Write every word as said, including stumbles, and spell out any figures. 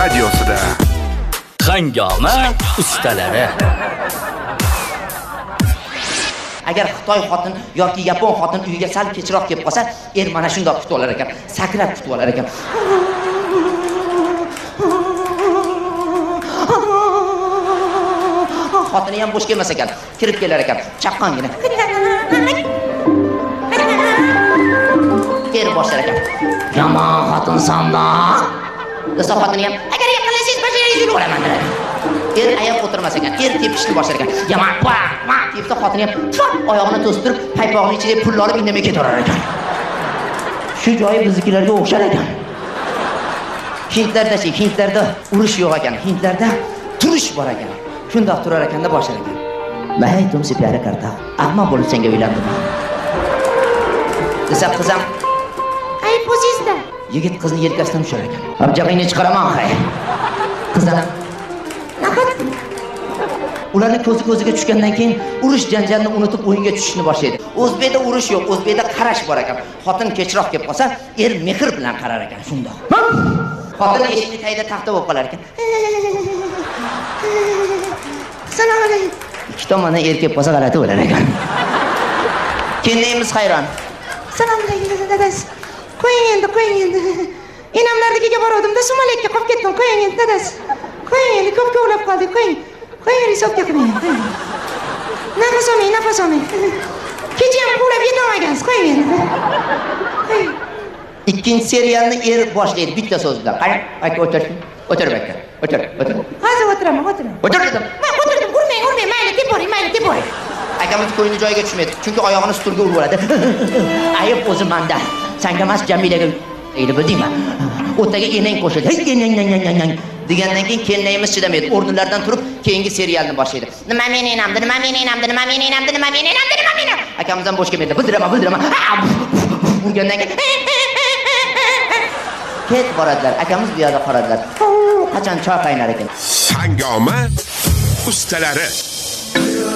radiosida. Hangoma ustalari. Agar Xitoy xotin yoki Yapon xotin uyiga sal kechroq kelib qolsa, er mana shunday kutib olar ekan, sakrab kutib olar ekan. Xotini ham bo'sh kelmas ekan, kirib kelar ekan, chaqqongina. Er boshlar ekan. Yomon xotin sonda. Desa xotini ham agar yaqinlashingiz bajaringizni bo'laman dedi. Er ayab o'tirmas ekan, er tepishni boshlar ekan. Yomon, va, va debsa xotini ham oyog'ini to'stirib, paypog'ini ichiga pulni olib indamay ketaverar ekan. Shu joyi biznikilarga o'xshar ekan. Hindlarda-chi, Hindlarda urush yo'q ekan, Hindlarda turish bor ekan. Shunda turar ekanda boshlar ekan. "May tumse pyare karta. Ammo bo'lib senga uylandim." Desa qizim, "Ay, pozizda." Yigit qizni yelkasidan ushar ekan. "Abjag'ingni chiqaraman, hay." Qizim, "Naqat?" Ularning ko'zi ko'ziga tushgandan keyin urush janjalni unutib o'yinga tushishni boshlaydi. O'zbekda urush yo'q, O'zbekda qarash bor ekan. Xotin kechroq kelib qolsa, er mehr bilan qarar ekan shunda. Xotin eshikni tagida taxta bo'lib qolar ekan. "Salom alaykum." Ikki tomondan er kelib qolsa g'alati bo'lar ekan. Kendaymiz hayron. "Salom alaykum dadasi. Qo'ying endi, qo'ying endi. Enamlarnikiga boruvdim-da, sumalakka qolib ketdim. Qo'ying endi dadasi. Qo'ying endi, ko'p ko'rib qoldik, qo'ying. Qo'ying, hisobga qiling. Nafas olmang, nafas olmang. Kecha ham qo'lab yetolmagansiz, qo'ying endi. Qo'ying." Ikkinchi serialni er boshlaydi bitta so'z bilan. Qani, aka o'tir. O'tir aka. O'tir, o'tir. Hozir o'tiraman, o'tiraman. O'tir dedim. Men o'tirdim, urmang, urmang, mayli, deb boring, mayli, deb boring. Akamiz qo'yini joyiga tushmaydi, chunki oyog'ini stulga urib oladi. Ayib o'zi menda. Senga emas Jamilaga deydi, bildingmi? O'taga enang qo'shadi. Hey, enang, enang, enang degandan keyin kelnayimiz chidamaydi. O'rnlaridan turib, keyingi serialni boshlaydi. Nima men enamdi, nima men enamdi, nima men enamdi, nima men enamdi, nima men enamdi. Akamiz ham bo'sh kelmaydi. Bildiraman, bildiraman. Urgandan keyin ket boradilar. Akamiz bu yerda qaradilar. Qachon choy qaynar ekan. Hangoma ustalari.